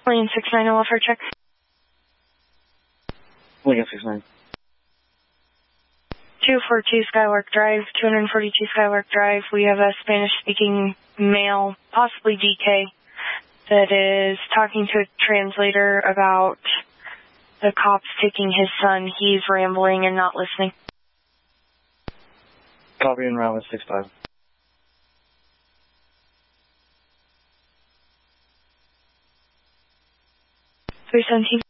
Lane 69, welfare check. Lincoln 69. 242 Skylark Drive, 242 Skylark Drive. We have a Spanish-speaking male, possibly DK, that is talking to a translator about the cops taking his son. He's rambling and not listening. Copy and route 65. 317.